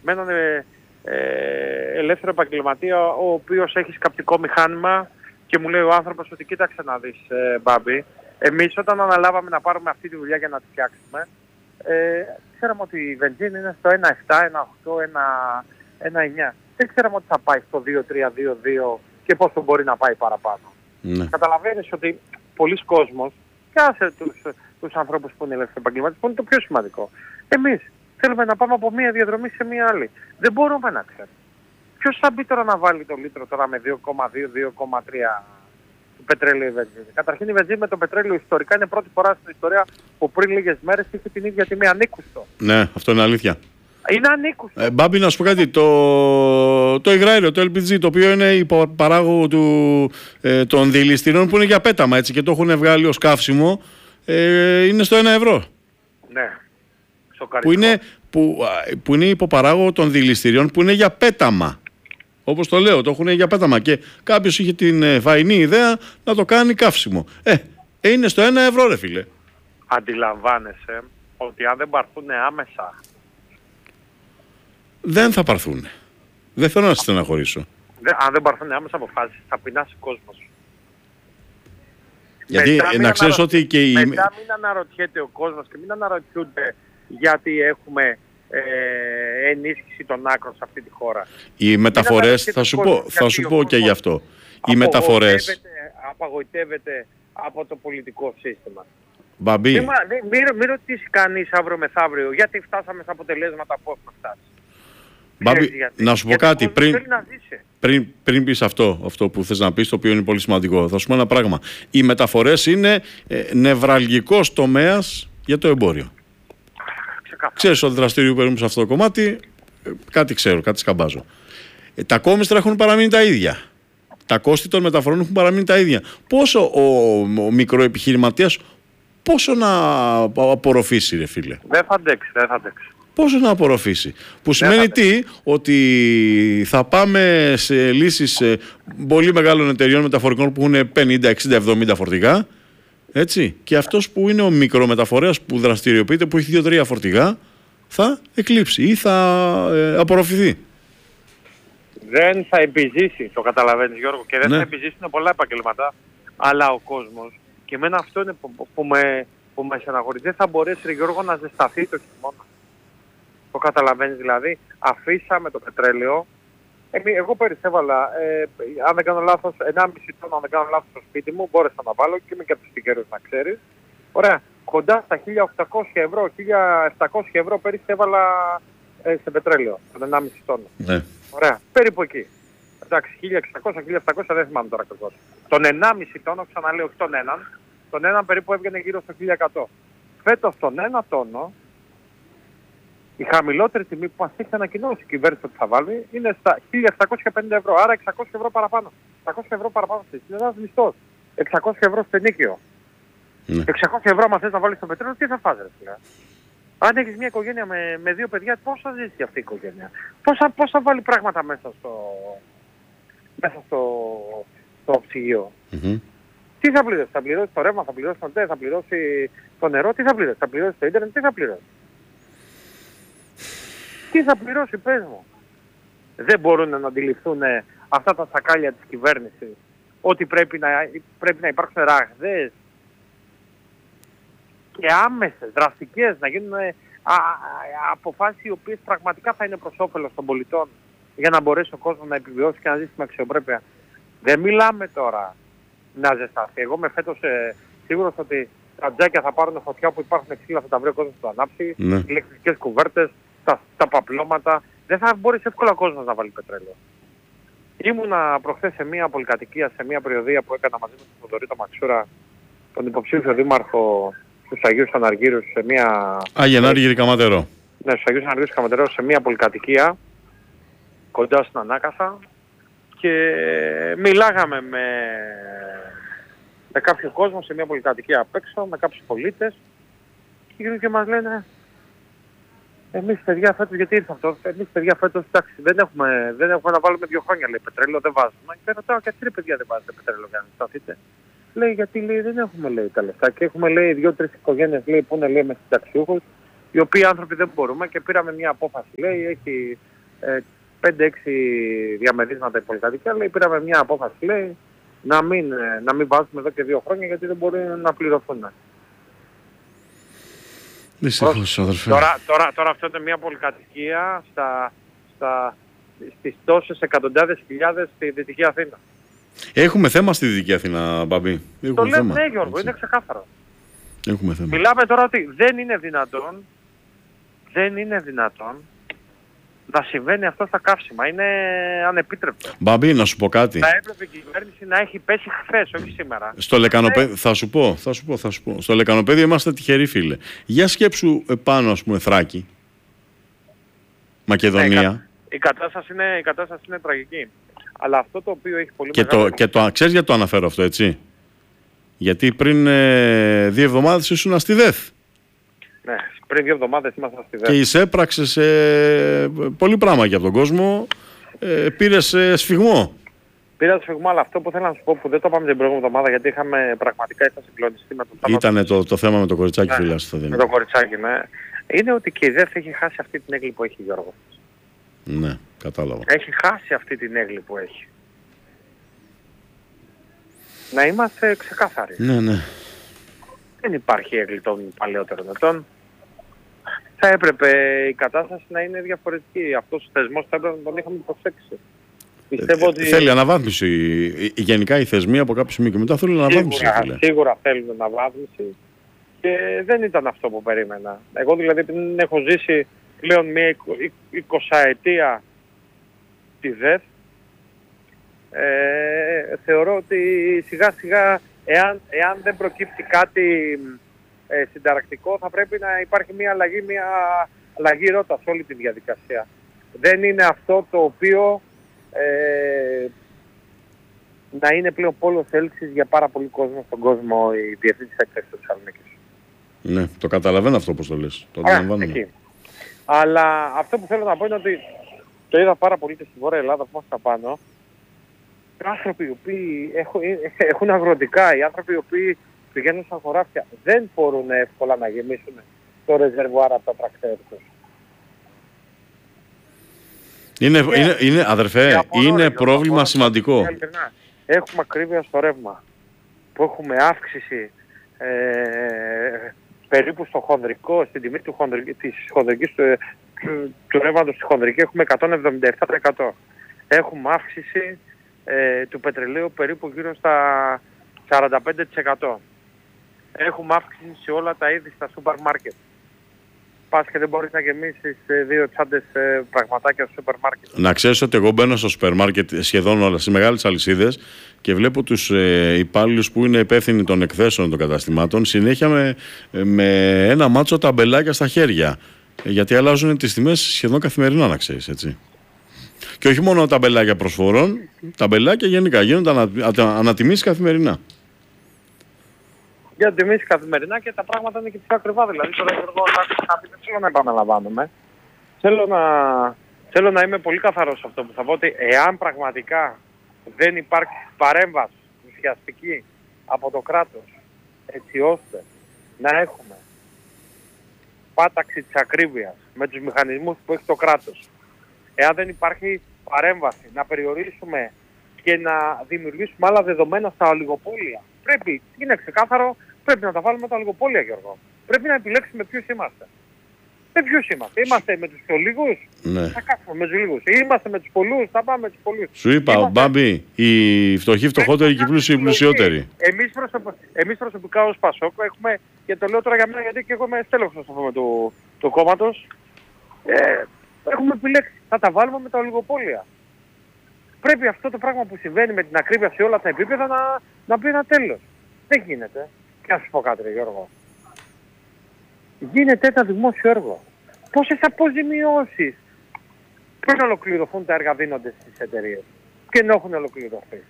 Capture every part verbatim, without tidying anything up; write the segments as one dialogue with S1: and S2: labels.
S1: με έναν ε, ε, ελεύθερο επαγγελματία ο οποίος έχει σκαπτικό μηχάνημα και μου λέει ο άνθρωπος ότι κοίταξε να δεις ε, Μπάμπη, εμείς όταν αναλάβαμε να πάρουμε αυτή τη δουλειά για να τη φτιάξουμε, ε, ξέραμε ότι η βενζίνη είναι στο ένα επτά, ένα οκτώ, ένα εννιά. Δεν ξέραμε ότι θα πάει στο δύο τρία δύο δύο και πόσο μπορεί να πάει παραπάνω. Ναι. Καταλαβαίνεις ότι πολλοί κόσμος, και άσε τους, τους ανθρώπους που είναι ελεύθεροι επαγγελματίες, που είναι το πιο σημαντικό. Εμείς θέλουμε να πάμε από μία διαδρομή σε μία άλλη. Δεν μπορούμε να ξέρουμε. Ποιος θα μπει τώρα να βάλει το λίτρο τώρα με δύο κόμμα δύο με δύο κόμμα τρία πετρέλαιο ή βενζίνη? Καταρχήν η βενζίνη με το πετρέλαιο ιστορικά είναι πρώτη φορά στην ιστορία που πριν λίγες μέρες είχε την ίδια τιμή ανήκουστο.
S2: Ναι, αυτό είναι αλήθεια.
S1: Είναι ανήκουστο.
S2: Ε, Μπάμπη, να σου πω κάτι. Το, το υγραέριο, το ελ πι τζι, το οποίο είναι υποπαράγωγο του, ε, των διελιστηρίων που είναι για πέταμα έτσι, και το έχουν βγάλει ως καύσιμο, ε, είναι στο ένα ευρώ.
S1: Ναι.
S2: Που είναι, που, που είναι υποπαράγωγο των διελιστηρίων που είναι για πέταμα. Όπως το λέω, το έχουν για πέταμα. Και κάποιος είχε την ε, φαϊνή ιδέα να το κάνει καύσιμο. Ε, ε, είναι στο ένα ευρώ, ρε φίλε.
S1: Αντιλαμβάνεσαι ότι αν δεν πάρθουν άμεσα.
S2: Δεν θα πάρθουν. Δεν θέλω να σε στεναχωρήσω.
S1: Δε, αν δεν πάρθουν άμεσα αποφάσεις, θα πεινάσει ο κόσμος.
S2: Γιατί
S1: μετά
S2: να ξέρεις αναρω... ότι και η...
S1: Μετά μην αναρωτιέται ο κόσμος και μην αναρωτιούνται γιατί έχουμε ε, ενίσχυση των άκρων σε αυτή τη χώρα.
S2: Οι μεταφορές, θα σου πω, θα σου πω και γι' αυτό. Οι μεταφορές...
S1: Απαγοητεύεται από το πολιτικό σύστημα.
S2: Μπαμπή.
S1: Μην, μην, μην ρωτήσει κανείς αύριο μεθαύριο γιατί φτάσαμε σε αποτελέσματα που έχουμε φτάσει.
S2: Μπαμπή, γιατί. Να σου πω γιατί κάτι πριν,
S1: να
S2: πριν, πριν πεις αυτό, αυτό που θες να πεις, το οποίο είναι πολύ σημαντικό. Θα σου πω ένα πράγμα. Οι μεταφορές είναι ε, νευραλγικός τομέας για το εμπόριο.
S1: Ξεκάθαρα.
S2: Ξέρεις ότι δραστηριοποιούμε σε αυτό το κομμάτι, ε, κάτι ξέρω, κάτι σκαμπάζω. Ε, τα κόμιστρα έχουν παραμείνει τα ίδια. Τα κόστη των μεταφορών έχουν παραμείνει τα ίδια. Πόσο ο, ο μικροεπιχειρηματίας, πόσο να απορροφήσει, ρε φίλε?
S1: Δεν θα αντέξει, δεν θα αντέξει.
S2: Πόσο να απορροφήσει. Που σημαίνει τι? Ότι θα πάμε σε λύσεις πολύ μεγάλων εταιριών μεταφορικών που έχουν πενήντα, εξήντα, εβδομήντα φορτηγά. Έτσι. Και αυτός που είναι ο μικρομεταφορέας που δραστηριοποιείται, που έχει δύο τρία φορτηγά, θα εκλείψει ή θα ε, απορροφηθεί.
S1: Δεν θα επιζήσει, το καταλαβαίνεις Γιώργο, και δεν
S2: ναι.
S1: θα επιζήσουν πολλά επαγγελματά. Αλλά ο κόσμος, και εμένα αυτό είναι που, που με, που με στεναχωρεί, δεν θα μπορέσει, ρε Γιώργο, να ζεσταθεί το χειμώνα. Το καταλαβαίνεις δηλαδή, αφήσαμε το πετρέλαιο. Εμεί, εγώ περισσεύαλα, ε, αν δεν κάνω λάθος, ενάμιση τόνο, αν δεν κάνω λάθος στο σπίτι μου, μπόρεσα να βάλω και είμαι και από τους τυχερούς να ξέρεις. Ωραία, κοντά στα χίλια οκτακόσια ευρώ, χίλια επτακόσια ευρώ πέρυσι έβαλα ε, σε πετρέλαιο, τον ενάμιση τόνο.
S2: Ναι.
S1: Ωραία, περίπου εκεί. Εντάξει, χίλια εξακόσια, χίλια επτακόσια δεν θυμάμαι τώρα ακριβώς. Τον ενάμιση τόνο, ξαναλέω, όχι τον έναν, τον έναν περίπου έβγαινε γύρω στο χίλια εκατό. Φέτος τον ένα τόνο, η χαμηλότερη τιμή που μας έχει ανακοινώσει η κυβέρνηση ότι θα βάλει είναι στα χίλια επτακόσια πενήντα ευρώ, άρα εξακόσια ευρώ παραπάνω. εξακόσια ευρώ παραπάνω στη είναι ένας μισθός. εξακόσια ευρώ στο ενίκιο.
S2: Ναι.
S1: εξακόσια ευρώ άμα θες να βάλεις το πετρέλαιο, τι θα φας ρε φίλε? Αν έχεις μια οικογένεια με, με δύο παιδιά, πώς θα ζήσει αυτή η οικογένεια? Πώς θα, πώς θα βάλει πράγματα μέσα στο, μέσα στο, στο ψυγείο?
S2: Mm-hmm.
S1: Τι θα πληρώσει? Θα πληρώσει το ρεύμα, θα πληρώσει το ντε, θα πληρώσει το νερό, τι θα πληρώσει? Θα πληρώσει το ίντερνετ, τι θα πληρώσει? Τι θα πληρώσει, πες μου? Δεν μπορούν να αντιληφθούν αυτά τα σακάλια της κυβέρνησης ότι πρέπει να, πρέπει να υπάρξουν ραγδαίες και άμεσες, δραστικές, να γίνουν α, α, αποφάσεις οι οποίες πραγματικά θα είναι προς όφελος των πολιτών για να μπορέσει ο κόσμος να επιβιώσει και να ζήσει με αξιοπρέπεια. Δεν μιλάμε τώρα να ζεσταθεί. Εγώ είμαι φέτος ε, σίγουρος ότι τα τζάκια θα πάρουν φωτιά που υπάρχουν ξύλα, θα τα βρει ο κόσμος που θα ανάψει,
S2: ναι.
S1: ηλεκτρικές κουβέρτες, τα, τα παπλώματα. Δεν θα μπορείς εύκολα ο κόσμος να βάλει πετρέλαιο. Ήμουνα προχθές σε μια πολυκατοικία, σε μια περιοδία που έκανα μαζί με τον Θοδωρή τον Μαξούρα, τον υποψήφιο δήμαρχο στους Αγίους Αναργύρους, σε μια...
S2: Άγιον Άργυρη Καματερό.
S1: Ναι, στους Αγίους Αναργύρους Καματερό, σε μια πολυκατοικία, κοντά στην Ανάκαθα, και μιλάγαμε με, με κάποιο κόσμο σε μια πολυκατοικία απ' έξω, με κάποιους πολίτες, και γύρω και μας λένε, εμείς παιδιά φέτος, γιατί ήρθε αυτό, εμείς παιδιά φέτος, εντάξει, δεν έχουμε, δεν έχουμε να βάλουμε δύο χρόνια, λέει, πετρέλαιο, δεν βάζουμε. Και ρωτάω, γιατί ρε παιδιά δεν βάζετε πετρέλαιο για να σταθείτε? Λέει, γιατί λέει, δεν έχουμε, λέει, τα λεφτά, και έχουμε, λέει, δύο-τρεις οικογένειες, λέει, που είναι, λέει, με συνταξιούχους, οι οποίοι άνθρωποι δεν μπορούμε, και πήραμε μια απόφαση, λέει, έχει ε, πέντε έξι διαμερίσματα η πολυκατοικία, λέει, πήραμε μια απόφαση, λέει, να μην, ε, να μην βάζουμε εδώ και δύο χρόνια γιατί δεν μπορεί να πληρωθούν.
S2: Δυστυχώς, αδερφέ.
S1: Τώρα, τώρα, τώρα αυτό είναι μια πολυκατοικία στα, στα, στις τόσες εκατοντάδες χιλιάδες στη Δυτική Αθήνα.
S2: Έχουμε θέμα στη Δυτική Αθήνα, Μπαμπή.
S1: Το λέω, ναι, Γιώργο, έτσι. Είναι ξεκάθαρο.
S2: Έχουμε θέμα.
S1: Μιλάμε τώρα ότι δεν είναι δυνατόν, δεν είναι δυνατόν να συμβαίνει αυτό στα καύσιμα. Είναι ανεπίτρεπτο.
S2: Μπαμπή, να σου πω κάτι.
S1: Θα έπρεπε η κυβέρνηση να έχει πέσει χθες, όχι σήμερα.
S2: Στο Λεκανοπέδιο, θα σου πω, θα σου πω, θα σου πω. Στο Λεκανοπέδιο είμαστε τυχεροί, φίλε. Για σκέψου επάνω, ας πούμε, Θράκη, Μακεδονία.
S1: Ναι, η, κατάσταση είναι, η κατάσταση είναι τραγική. Αλλά αυτό το οποίο έχει πολύ
S2: και
S1: μεγάλο...
S2: Το, και το, ξέρεις γιατί το αναφέρω αυτό, έτσι. Γιατί πριν ε, δύο εβδομάδες ήσουν στη ΔΕΘ.
S1: Ναι, πριν δύο εβδομάδες ήμασταν στη ΔΕΘ.
S2: Και εισέπραξες ε, πολύ πράγμα για τον κόσμο. Ε, πήρες ε, σφιγμό.
S1: Πήρα σφιγμό, αλλά αυτό που θέλω να σου πω που δεν το είπαμε την προηγούμενη εβδομάδα γιατί είχαμε πραγματικά είχα συγκλονιστεί με το θέμα.
S2: Ήτανε το, το θέμα με το κοριτσάκι,
S1: ναι,
S2: φίλε. Θα
S1: με το κοριτσάκι, ναι. Είναι ότι και η ΔΕΘ έχει χάσει αυτή την έγκλη που έχει, Γιώργο.
S2: Ναι, κατάλαβα.
S1: Έχει χάσει αυτή την έγκλη που έχει. Να είμαστε ξεκάθαροι.
S2: Ναι, ναι.
S1: Δεν υπάρχει έγκλη των παλαιότερων ετών. Θα έπρεπε η κατάσταση να είναι διαφορετική. Αυτός ο θεσμός θα έπρεπε να τον είχαμε προσέξει. Πιστεύω ότι...
S2: Θέλει αναβάθμιση. Γενικά οι θεσμοί από κάποιο σημείο και μετά θέλουν αναβάθμιση.
S1: Σίγουρα, σίγουρα θέλουν αναβάθμιση. Και δεν ήταν αυτό που περίμενα. Εγώ δηλαδή πριν έχω ζήσει πλέον μια εικοσαετία τη ΔΕΘ, ε, θεωρώ ότι σιγά σιγά εάν, εάν δεν προκύψει κάτι ε, συνταρακτικό θα πρέπει να υπάρχει μια αλλαγή, μια αλλαγή ρότα σε όλη τη διαδικασία. Δεν είναι αυτό το οποίο ε, να είναι πλέον πόλος έλξης για πάρα πολύ κόσμο στον κόσμο η Διεθνής Έκθεση της Θεσσαλονίκης.
S2: Ναι, το καταλαβαίνω αυτό πώς το λες. Το
S1: εκεί. Αλλά αυτό που θέλω να πω είναι ότι το είδα πάρα πολύ και στη Βόρεια Ελλάδα που είμαστε πάνω. Οι άνθρωποι οι οποίοι έχουν, έχουν αγροτικά, οι άνθρωποι οι οποίοι πηγαίνουν στα χωράφια δεν μπορούν εύκολα να γεμίσουν το ρεζερβουάρ από τα τρακτέρ τους.
S2: Είναι, yeah. είναι, είναι, αδερφέ, είναι ρε, πρόβλημα σημαντικό.
S1: Έχουμε ακρίβεια στο ρεύμα, που έχουμε αύξηση ε, περίπου στο χονδρικό, στην τιμή του χονδρική, της χονδρικής του, του, του ρεύματος στη χονδρική έχουμε εκατόν εβδομήντα επτά τοις εκατό. Έχουμε αύξηση ε, του πετρελαίου περίπου γύρω στα σαράντα πέντε τοις εκατό. Έχουμε αύξηση σε όλα τα είδη στα σούπερ μάρκετ. Πας και δεν μπορείς να γεμίσεις δύο τσάντες ε, πραγματάκια στο σούπερ μάρκετ.
S2: Να ξέρεις ότι εγώ μπαίνω στο σούπερ μάρκετ σχεδόν όλα, σε μεγάλες αλυσίδες και βλέπω τους ε, υπάλληλους που είναι υπεύθυνοι των εκθέσεων των καταστημάτων συνέχεια με, με ένα μάτσο ταμπελάκια στα χέρια. Γιατί αλλάζουν τις τιμές σχεδόν καθημερινά, να ξέρεις, έτσι. Και όχι μόνο ταμπελάκια προσφορών, ταμπελάκια γενικά γίνονται ανα, ανα, ανατιμήσεις καθημερινά.
S1: Για τιμήσεις καθημερινά και τα πράγματα είναι και πιο ακριβά. Δηλαδή τώρα εγώ δεν θέλω να επαναλαμβάνομαι. Θέλω να, θέλω να είμαι πολύ καθαρός σε αυτό που θα πω ότι εάν πραγματικά δεν υπάρχει παρέμβαση ουσιαστική από το κράτος έτσι ώστε να έχουμε πάταξη της ακρίβειας με τους μηχανισμούς που έχει το κράτος, εάν δεν υπάρχει παρέμβαση να περιορίσουμε και να δημιουργήσουμε άλλα δεδομένα στα ολιγοπόλια, πρέπει, είναι ξεκάθαρο, πρέπει να τα βάλουμε τα ολιγοπόλια, Γιώργο. Πρέπει να επιλέξουμε ποιους είμαστε. Με ποιους είμαστε. Είμαστε με τους πιο λίγους,
S2: ναι.
S1: Θα κάτσουμε με τους λίγους. Είμαστε με τους πολλούς, θα πάμε με τους πολλούς.
S2: Σου είπα, είμαστε... Μπάμπη, οι φτωχοί φτωχότεροι και οι πλούσιοι πλουσιότεροι.
S1: Εμείς, προσωπ... Εμείς προσωπικά ως Πασόκ έχουμε, και το λέω τώρα για μένα γιατί και εγώ είμαι στέλεχος του, του κόμματος, ε, έχουμε επιλέξει. Θα τα βάλουμε με τα ολιγοπόλια. Πρέπει αυτό το πράγμα που συμβαίνει με την ακρίβεια σε όλα τα επίπεδα να, να πει ένα τέλος. Δεν γίνεται. Και να σου πω κάτι, ρε Γιώργο. Γίνεται ένα δημόσιο έργο. Πόσες αποζημιώσεις πριν ολοκληρωθούν τα έργα δίνονται στις εταιρείες και να έχουν ολοκληρωθεί.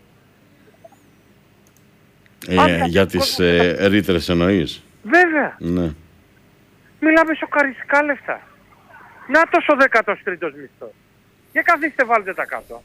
S2: Ε, για τις ε, ρήτρες εννοείς.
S1: Βέβαια.
S2: Ναι.
S1: Μιλάμε σοκαριστικά λεφτά. Να τόσο δέκατος τρίτος μισθός. Για καθίστε βάλτε τα κάτω.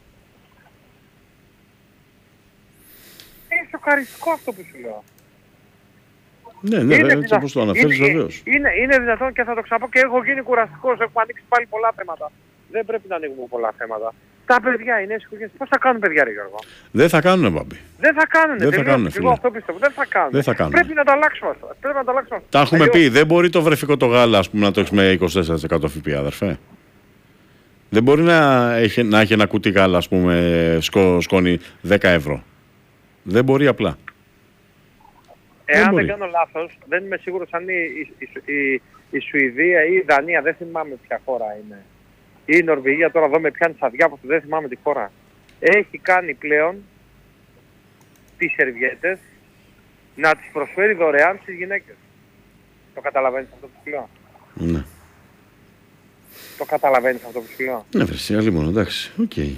S1: Είναι σοκαριστικό αυτό που σου λέω.
S2: Ναι, ναι, είναι έτσι όπως το αναφέρεις βεβαίως.
S1: Είναι, είναι δυνατόν και θα το ξαναπώ και έχω γίνει κουραστικός, έχω ανοίξει πάλι πολλά θέματα Δεν πρέπει να ανοίγουμε πολλά θέματα. Τα παιδιά, οι νέες οικογένειες, πώς θα κάνουν παιδιά, ρε Γιώργο?
S2: Δεν θα κάνουνε, Μπάμπη.
S1: Δεν θα κάνουν.
S2: Δεν θα κάνουνε,
S1: εγώ αυτό πιστεύω. Δεν θα κάνουν.
S2: Δεν θα κάνουν.
S1: Πρέπει να το αλλάξουμε αυτό. Πρέπει να το αλλάξουμε αυτό.
S2: Τα έχουμε
S1: Αλλιώς...
S2: πει. Δεν μπορεί το βρεφικό το γάλα, ας πούμε, να το έχεις με είκοσι τέσσερα τοις εκατό ΦΠΑ, αδερφέ. Δεν μπορεί να έχει, να έχει ένα κουτί γάλα, ας πούμε, σκο, σκόνη δέκα ευρώ. Δεν μπορεί απλά.
S1: Εάν δεν,
S2: δεν
S1: κάνω λάθος, δεν είμαι σίγουρος αν η, η, η, η Σουηδία ή η Δανία, δεν θυμάμαι ποια χώρα είναι, ή η Νορβηγία, τώρα εδώ με πιάνει σαν διάβολο, δεν θυμάμαι τη χώρα, έχει κάνει πλέον τις σερβιέτες να τις προσφέρει δωρεάν στις γυναίκες. Το καταλαβαίνεις αυτό που σου λέω?
S2: Ναι.
S1: Το καταλαβαίνεις αυτό που σου λέω?
S2: Ναι, βρεσία, λοιπόν, εντάξει. Οκ. Okay.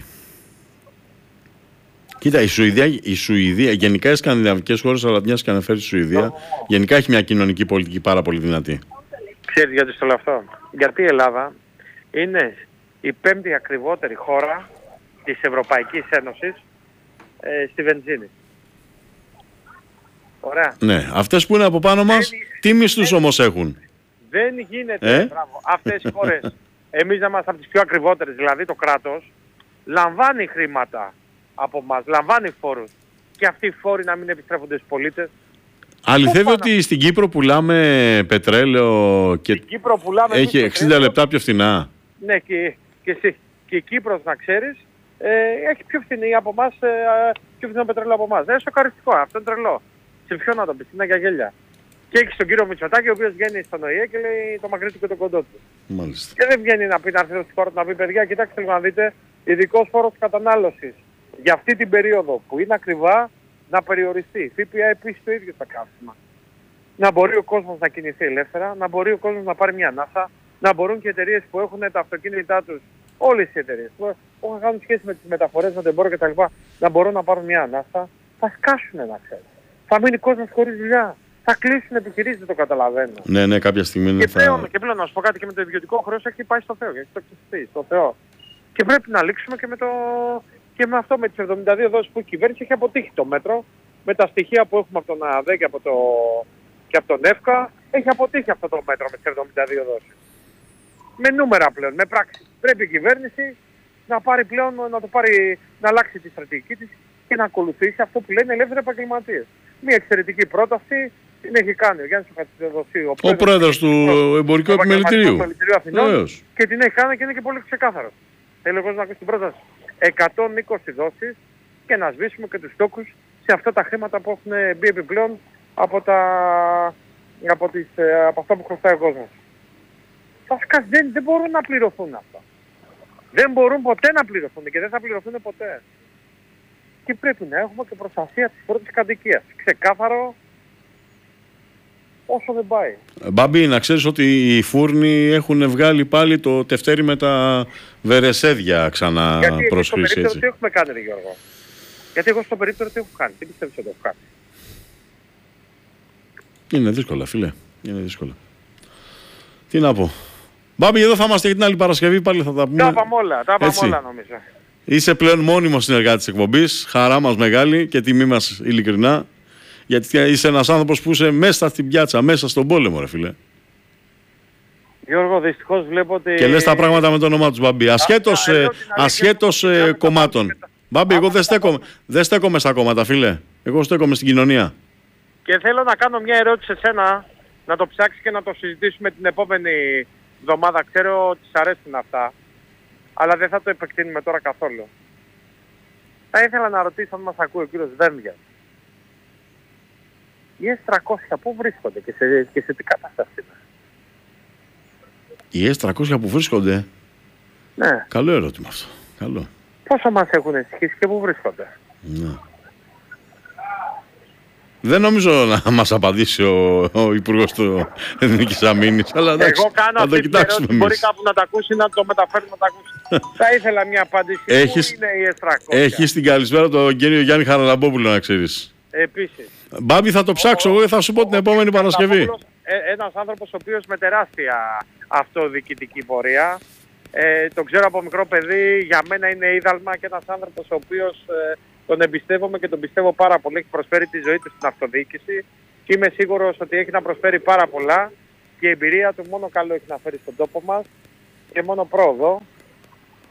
S2: Κοίτα, η Σουηδία, η Σουηδία, γενικά οι σκανδιναβικές χώρες, αλλά μιας και αναφέρει τη Σουηδία, oh. γενικά έχει μια κοινωνική πολιτική πάρα πολύ δυνατή.
S1: Ξέρεις γιατί στο λέω αυτό? Γιατί η Ελλάδα είναι η πέμπτη ακριβότερη χώρα της Ευρωπαϊκής Ένωσης ε, στη βενζίνη. Ωραία.
S2: Ναι, αυτές που είναι από πάνω μας, δεν, τι μισθούς δεν, όμως έχουν?
S1: Δεν γίνεται, ε? μπράβο, αυτές οι χώρες, εμείς να είμαστε από τις πιο ακριβότερες, δηλαδή το κράτος, λαμβάνει χρήματα από μας, λαμβάνει φόρους. Και αυτοί οι φόροι να μην επιστρέφονται στους πολίτες.
S2: Αληθεύει ότι στην Κύπρο πουλάμε πετρέλαιο και
S1: στην Κύπρο πουλάμε
S2: έχει εξήντα λεπτά πιο φθηνά.
S1: Ναι, και, και, και, και η Κύπρος, να ξέρεις, ε, έχει πιο φθηνή από εμάς, ε, πιο φθηνό πετρέλαιο από εμάς. Δεν είναι σοκαριστικό, αυτό είναι τρελό. Σε ποιον να το πεις, είναι για γέλια. Και έχεις τον κύριο Μητσοτάκη, ο οποίος βγαίνει στον ΟΗΕ και λέει το μακρύ του και το κοντό του.
S2: Μάλιστα.
S1: Και δεν βγαίνει να πει να έρθει στη χώρα του να πει, παιδιά, κοιτάξτε να δείτε, ειδικός φόρος κατανάλωσης για αυτή την περίοδο που είναι ακριβά να περιοριστεί. ΦΠΑ επίσης το ίδιο στα καύσιμα. Να μπορεί ο κόσμος να κινηθεί ελεύθερα, να μπορεί ο κόσμος να πάρει μια ανάσα, να μπορούν και οι εταιρείες που έχουν τα αυτοκίνητά τους, όλες οι εταιρείες που έχουν κάνουν σχέση με τις μεταφορές, με το εμπόριο κτλ. Να μπορούν να πάρουν μια ανάσα, θα σκάσουν, να ξέρεις. Θα μείνει κόσμος χωρίς δουλειά. Θα κλείσουν επιχειρήσεις, δεν το καταλαβαίνω.
S2: Ναι, ναι, κάποια στιγμή είναι
S1: και
S2: θα...
S1: πλέον, και πλέον να σου πω κάτι, και με το ιδιωτικό χρέος έχει πάει στο Θεό, έχει το ξεφτεί, στο Θεό. Και πρέπει να λήξουμε και με, το... και με αυτό, με τις εβδομήντα δύο δόσεις που η κυβέρνηση έχει αποτύχει το μέτρο, με τα στοιχεία που έχουμε από τον ΑΔΕ και από, το... και από τον ΕΦΚΑ, έχει αποτύχει αυτό το μέτρο με τις εβδομήντα δύο δόσεις. Με νούμερα πλέον, με πράξη. Πρέπει η κυβέρνηση να πάρει πλέον, να, το πάρει, να αλλάξει τη στρατηγική της και να ακολουθήσει αυτό που λένε ελεύθεροι επαγγελματίες. Μια εξαιρετική πρόταση την έχει κάνει ο Γιάννης Χατζηδοσίου, ο,
S2: ο πρόεδρος του Εμπορικού Επιμελητηρίου
S1: Αθηνών, και την έχει κάνει και είναι και πολύ ξεκάθαρο. Θέλω εγώ να ακούσει την πρόταση. εκατόν είκοσι δόσεις και να σβήσουμε και τους στόκους σε αυτά τα χρήματα που έχουν μπει επιπλέον από, τα, από, τις, από αυτά που χρωστάει ο κόσμος. Φασικά δεν, δεν μπορούν να πληρωθούν αυτά. Δεν μπορούν ποτέ να πληρωθούν και δεν θα πληρωθούν ποτέ. Και πρέπει να έχουμε και προστασία της πρώτης κατοικίας. Ξεκάθαρο όσο δεν πάει.
S2: Μπάμπη, να ξέρεις ότι οι φούρνοι έχουν βγάλει πάλι το τευτέρι με τα βερεσέδια ξανά προσχρήση,
S1: έτσι. Γιατί εγώ στο περίπτερο τι έχουμε κάνει, ρε Γιώργο? Γιατί εγώ στο περίπτερο τι έχω κάνει? Τι πιστεύεις ότι έχω κάνει?
S2: Είναι δύσκολα, φίλε. Είναι δύσκολα. Τι να πω. Μπάμπη, εδώ θα είμαστε για την άλλη Παρασκευή, πάλι θα τα πούμε.
S1: Τα πάμε όλα, τα πάμε όλα νομίζω.
S2: Είσαι πλέον μόνιμος συνεργάτης της εκπομπής. Χαρά μας μεγάλη και τιμή μας ειλικρινά. Γιατί είσαι ένας άνθρωπος που είσαι μέσα στην πιάτσα, μέσα στον πόλεμο, ρε φίλε.
S1: Γιώργο, δυστυχώς βλέπω ότι...
S2: Και λες τα πράγματα με το όνομά τους, Μπάμπη. Ασχέτως, ε, ασχέτως ε, κομμάτων. Μπάμπη, εγώ δεν στέκομαι, δεν στέκομαι στα κόμματα, φίλε. Εγώ στέκομαι στην κοινωνία.
S1: Και θέλω να κάνω μια ερώτηση σε σένα, να το ψάξεις και να το συζητήσουμε την επόμενη εβδομάδα. Ξέρω ότι σ' αρέσουν αυτά, αλλά δεν θα το επεκτείνουμε τώρα καθόλου. Θα ήθελα να ρωτήσω αν μας ακούει ο κύριος Δένδιας. Οι ες τριακόσια πού βρίσκονται και σε, και σε τι κατάσταση είναι?
S2: Οι ες τριακόσια που βρίσκονται?
S1: Ναι.
S2: Καλό ερώτημα αυτό. Καλό.
S1: Πόσο μας έχουν εσχίσει και πού βρίσκονται?
S2: Ναι. Δεν νομίζω να μας απαντήσει ο, ο Υπουργός του Εθνικής Αμήνης, αλλά εντάξει,
S1: εγώ κάνω
S2: θα το κοιτάξουμε εμείς.
S1: Μπορεί κάπου να τα ακούσει, να το μεταφέρει να τα ακούσει. Θα ήθελα μια απάντηση.
S2: Έχεις,
S1: πού είναι οι ες τριακόσια?
S2: Έχει την καλησπέρα τον κύριο Γιάννη Χαραλαμπόπουλο, να ξέρεις.
S1: Επίσης.
S2: Μπάμπη, θα το ψάξω εγώ και θα σου πω την επόμενη Παρασκευή.
S1: Ε, ένας άνθρωπος ο οποίος με τεράστια αυτοδιοικητική πορεία. Ε, τον ξέρω από μικρό παιδί, για μένα είναι είδαλμα και ένας άνθρωπος ο οποίος ε, τον εμπιστεύομαι και τον πιστεύω πάρα πολύ. Έχει προσφέρει τη ζωή του στην αυτοδιοίκηση και είμαι σίγουρος ότι έχει να προσφέρει πάρα πολλά και η εμπειρία του μόνο καλό έχει να φέρει στον τόπο μας και μόνο πρόοδο.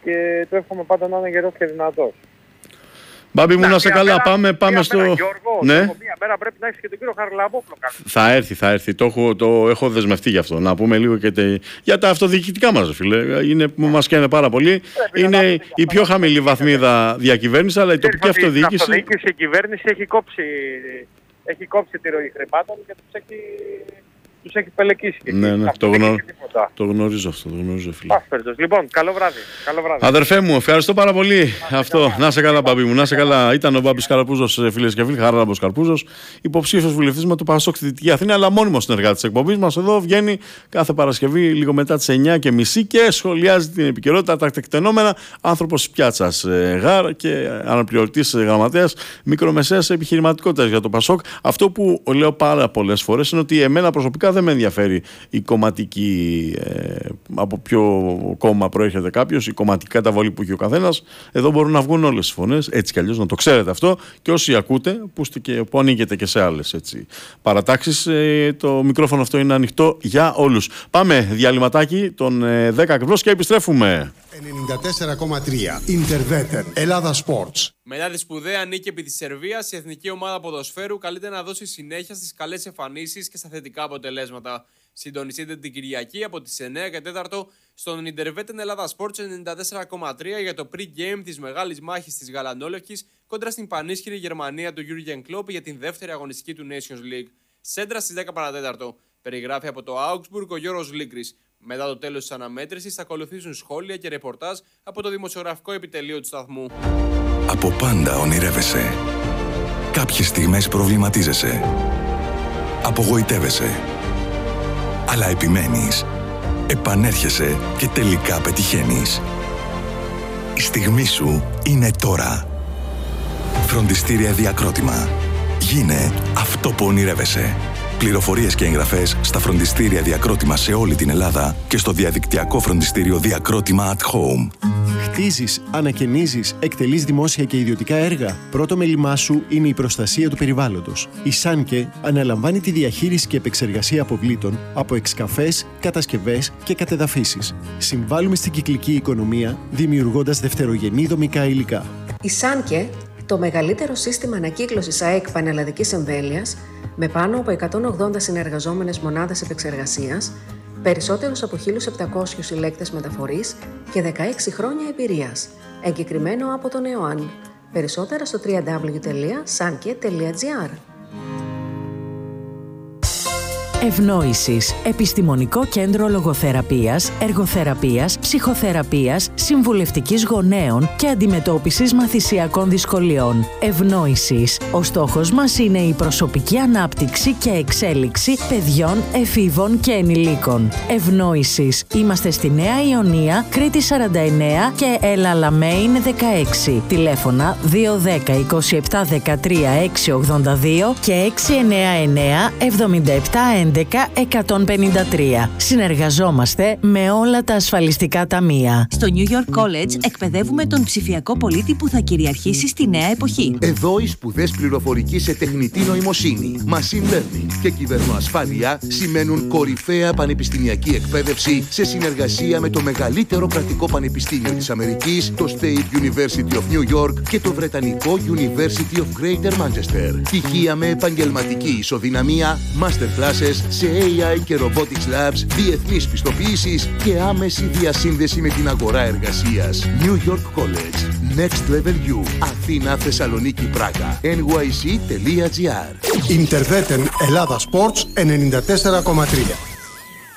S1: και του εύχομαι πάντα να είναι γερός και δυνατός.
S2: Μπάμπη μου, να σε καλά,
S1: μέρα,
S2: πάμε, πάμε
S1: μία
S2: στο...
S1: Μέρα, Γιώργο,
S2: ναι.
S1: μία μέρα πρέπει να έχεις και τον κύριο Χαραλαμπόπουλο.
S2: Θα έρθει, θα έρθει. Το έχω, το έχω δεσμευτεί γι' αυτό. Να πούμε λίγο και τε... για τα αυτοδιοικητικά μας, φίλε. Είναι που μας καίνε πάρα πολύ.
S1: Πρέπει
S2: είναι η πιο χαμηλή βαθμίδα διακυβέρνηση, αλλά η τοπική αυτοδιοίκηση...
S1: Η αυτοδιοίκηση, η κυβέρνηση έχει κόψει, έχει κόψει τη ροή χρημάτων και τους έχει... τους έχει πελεκίσει.
S2: Ναι, ναι, το, γνω... το γνωρίζω αυτό, το γνωρίζω, φίλε.
S1: Πάσπερτος. Λοιπόν, καλό βράδυ. Καλό βράδυ.
S2: Αδερφέ μου, ευχαριστώ πάρα πολύ. Να αυτό. Καλά. Να σε καλά, Μπάμπη μου, να σε καλά. Ήταν ο Μπάμπης Καραπούζος, φίλες και φίλοι, Χαράλαμπος Καρπούζος, υποψήφιος βουλευτής με το Πασόκ στη Δυτική Αθήνα, αλλά μόνιμος συνεργάτης της εκπομπής μας. Εδώ βγαίνει κάθε Παρασκευή λίγο μετά τις εννιά και μισή και σχολιάζει την επικαιρότητα, τα τεκτενόμενα. Άνθρωπος της πιάτσας Γάρ και αναπληρωτής γραμματέας μικρομεσαίας επιχειρηματικότητας για το Πασόκ. Αυτό που λέω πάρα πολλές φορές είναι ότι εμένα προσωπικά δεν με ενδιαφέρει η κομματική, ε, από ποιο κόμμα προέρχεται κάποιος, η κομματική καταβολή που έχει ο καθένας. Εδώ μπορούν να βγουν όλες τις φωνές, έτσι κι αλλιώς, να το ξέρετε αυτό. Και όσοι ακούτε, που, και, που ανοίγετε και σε άλλες έτσι, παρατάξεις, ε, το μικρόφωνο αυτό είναι ανοιχτό για όλους. Πάμε διαλυματάκι των ε, δέκα ακριβώς και επιστρέφουμε.
S3: ενενήντα τέσσερα κόμμα τρία Interveter, Ελλάδα Sports.
S4: Μετά τη σπουδαία νίκη επί της Σερβίας, η εθνική ομάδα ποδοσφαίρου καλείται να δώσει συνέχεια στις καλές εμφανίσεις και στα θετικά αποτελέσματα. Συντονιστείτε την Κυριακή από τις εννιά και τέσσερα στον Interveter Ελλάδα Sports ενενήντα τέσσερα κόμμα τρία για το pre-game της μεγάλης μάχης της Γαλανόλευκης κόντρα στην πανίσχυρη Γερμανία του Jürgen Klopp για την δεύτερη αγωνιστική του Nations League. Σέντρα στις δέκα παρά τέταρτο. Περιγράφει από το Augsburg ο Γιώργος Λίκρης. Μετά το τέλος της αναμέτρησης θα ακολουθήσουν σχόλια και ρεπορτάζ από το δημοσιογραφικό επιτελείο του σταθμού.
S5: Από πάντα ονειρεύεσαι. Κάποιες στιγμές προβληματίζεσαι. Απογοητεύεσαι. Αλλά επιμένεις. Επανέρχεσαι και τελικά πετυχαίνεις. Η στιγμή σου είναι τώρα. Φροντιστήρια Διακρότημα. Γίνε αυτό που ονειρεύεσαι. Πληροφορίες και εγγραφές στα φροντιστήρια Διακρότημα σε όλη την Ελλάδα και στο διαδικτυακό φροντιστήριο Διακρότημα at Home.
S6: Χτίζεις, ανακαινίζεις, εκτελείς δημόσια και ιδιωτικά έργα. Πρώτο μέλημά σου είναι η προστασία του περιβάλλοντος. Η Σάνκε αναλαμβάνει τη διαχείριση και επεξεργασία αποβλήτων από εξκαφές, κατασκευές και κατεδαφίσεις. Συμβάλλουμε στην κυκλική οικονομία δημιουργώντας δευτερογενή δομικά υλικά.
S7: Η Σάνκε, το μεγαλύτερο σύστημα ανακύκλωσης ΑΕΚ πανελλαδικής εμβέλειας, με πάνω από εκατόν ογδόντα συνεργαζόμενες μονάδες επεξεργασίας, περισσότερους από χίλιους επτακόσιους συλλέκτες μεταφορής και δεκαέξι χρόνια εμπειρίας. Εγκεκριμένο από τον ΕΟΑΝ. Περισσότερα στο double-u double-u double-u τελεία sanke τελεία gr.
S8: Ευνόησης, επιστημονικό κέντρο λογοθεραπείας, εργοθεραπείας, ψυχοθεραπείας, συμβουλευτικής γονέων και αντιμετώπισης μαθησιακών δυσκολιών. Ευνόησης. Ο στόχος μας είναι η προσωπική ανάπτυξη και εξέλιξη παιδιών, εφήβων και ενηλίκων. Ευνόησης. Είμαστε στη Νέα Ιωνία, Κρήτη σαράντα εννέα και Ελαλαμέιν δεκαέξι. Τηλέφωνα δύο ένα μηδέν είκοσι επτά δεκατρία έξι ογδόντα δύο και έξι εννιά εννιά εβδομήντα επτά έντεκα εκατόν πενήντα τρία. Συνεργαζόμαστε με όλα τα ασφαλιστικά ταμεία.
S9: Στο New York College εκπαιδεύουμε τον ψηφιακό πολίτη που θα κυριαρχήσει στη νέα εποχή.
S10: Εδώ οι σπουδές πληροφορική σε τεχνητή νοημοσύνη, machine learning και κυβερνοασφάλεια σημαίνουν κορυφαία πανεπιστημιακή εκπαίδευση σε συνεργασία με το μεγαλύτερο κρατικό πανεπιστήμιο της Αμερικής, το State University of New York και το βρετανικό University of Greater Manchester. Πτυχία με επαγγελματική ισοδυναμία, master classes σε έι άι και robotics labs, διεθνείς πιστοποιήσεις και άμεση διασύνδεση με την αγορά εργασίας. New York College. Next Level U. Αθήνα, Θεσσαλονίκη, Πράγα. εν γουάι σι τελεία τζι άρ.
S3: Interveter Ελλάδα Sports ενενήντα τέσσερα κόμμα τρία.